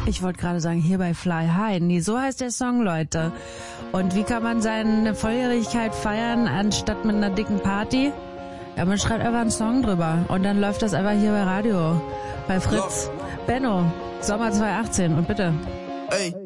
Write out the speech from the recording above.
Ich wollte gerade sagen, hier bei Fly High. Nee, so heißt der Song, Leute. Und wie kann man seine Volljährigkeit feiern, anstatt mit einer dicken Party? Ja, man schreibt einfach einen Song drüber. Und dann läuft das einfach hier bei Radio. Bei Fritz. Benno, Sommer 2018. Und bitte. Ey.